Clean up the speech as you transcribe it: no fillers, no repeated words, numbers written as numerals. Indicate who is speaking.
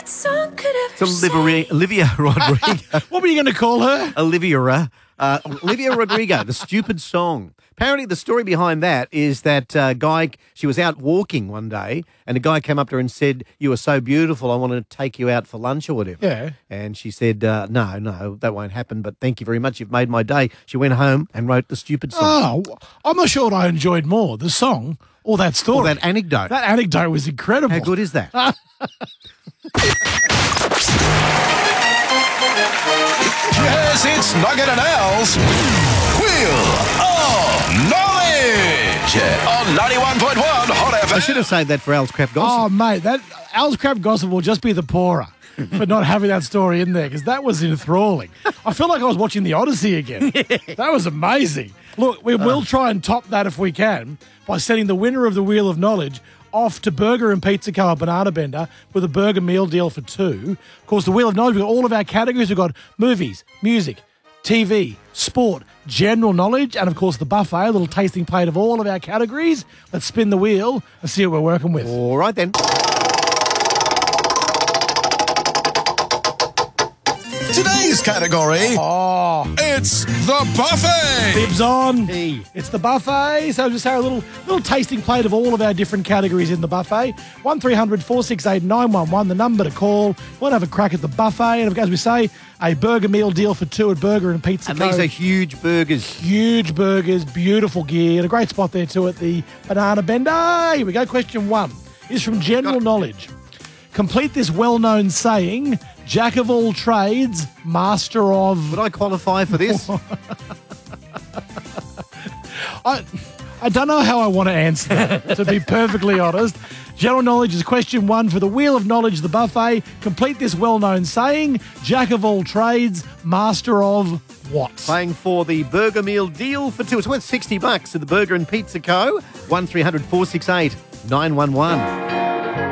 Speaker 1: song could ever
Speaker 2: It's Olivia Rodrigo.
Speaker 3: What were you going to call her?
Speaker 2: Olivia Rodrigo, the stupid song. Apparently, the story behind that is that guy, she was out walking one day and a guy came up to her and said, "You are so beautiful, I want to take you out for lunch or whatever."
Speaker 3: Yeah.
Speaker 2: And she said, no, that won't happen, but thank you very much. You've made my day. She went home and wrote the stupid song.
Speaker 3: Oh, I'm not sure what I enjoyed more, the song or that story.
Speaker 2: Or that anecdote.
Speaker 3: That anecdote was incredible.
Speaker 2: How good is that?
Speaker 4: Yes, it's Nugget and Al's Wheel of Knowledge on 91.1 Hot FM.
Speaker 2: I should have saved that for Al's Crap Gossip.
Speaker 3: Oh, mate, that Al's Crap Gossip will just be the poorer for not having that story in there because that was enthralling. I feel like I was watching The Odyssey again. That was amazing. Look, we will try and top that if we can by sending the winner of the Wheel of Knowledge off to Burger and Pizza Co. Banana Bender with a burger meal deal for two. Of course, the Wheel of Knowledge, we've got all of our categories. We've got movies, music, TV, sport, general knowledge, and of course the buffet, a little tasting plate of all of our categories. Let's spin the wheel and see what we're working with.
Speaker 2: All right, then.
Speaker 4: Today's category, it's the buffet.
Speaker 3: Bibs on.
Speaker 2: Hey.
Speaker 3: It's the buffet. So just say a little tasting plate of all of our different categories in the buffet. 1300 468 911, the number to call. Want to have a crack at the buffet. And as we say, a burger meal deal for two at Burger and Pizza
Speaker 2: And
Speaker 3: Co.
Speaker 2: these are huge burgers.
Speaker 3: Huge burgers, beautiful gear, and a great spot there too at the Banana Bender. Here we go. Question 1 is from general knowledge. Complete this well-known saying, jack of all trades, master of...
Speaker 2: Would I qualify for this?
Speaker 3: I don't know how I want to answer that, to be perfectly honest. General knowledge is question 1 for the Wheel of Knowledge, the buffet. Complete this well-known saying, jack of all trades, master of what?
Speaker 2: Playing for the burger meal deal for two. It's worth $60 at the Burger and Pizza Co. 1300 468 911.